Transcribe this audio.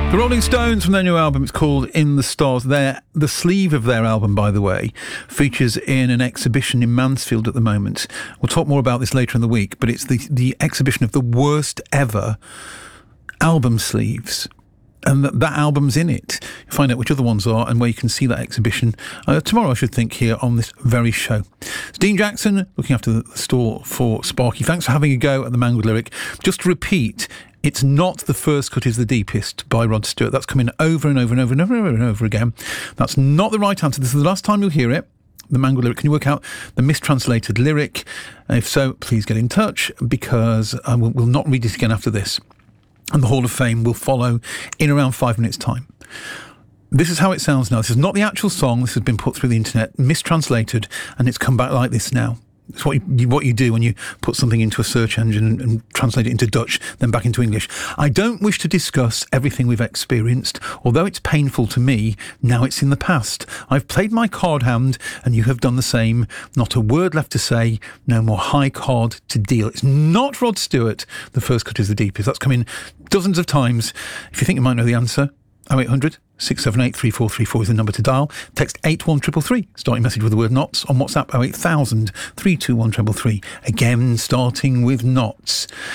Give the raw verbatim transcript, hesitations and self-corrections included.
The Rolling Stones from their new album, it's called In the Stars. Their, the sleeve of their album, by the way, features in an exhibition in Mansfield at the moment. We'll talk more about this later in the week, but it's the, the exhibition of the worst ever album sleeves. And that, that album's in it. You'll find out which other ones are and where you can see that exhibition uh, tomorrow, I should think, here on this very show. It's Dean Jackson, looking after the store for Sparky. Thanks for having a go at the Mangled Lyric. Just to repeat, it's not The First Cut is the Deepest by Rod Stewart. That's coming over and over and over and over and over and over again. That's not the right answer. This is the last time you'll hear it. The Mangled Lyric. Can you work out the mistranslated lyric? If so, please get in touch, because I will, will not read it again after this. And the Hall of Fame will follow in around five minutes' time. This is how it sounds now. This is not the actual song. This has been put through the internet, mistranslated, and it's come back like this now. It's what you, what you do when you put something into a search engine and, and translate it into Dutch, then back into English. I don't wish to discuss everything we've experienced. Although it's painful to me, now it's in the past. I've played my card hand, and you have done the same. Not a word left to say. No more high card to deal. It's not Rod Stewart. The First Cut is the Deepest. That's come in dozens of times. If you think you might know the answer, oh eight hundred, six seven eight, three four three four is the number to dial. Text eight one three three three, starting message with the word knots. On WhatsApp, oh eight thousand, three two one three three. Again, starting with knots.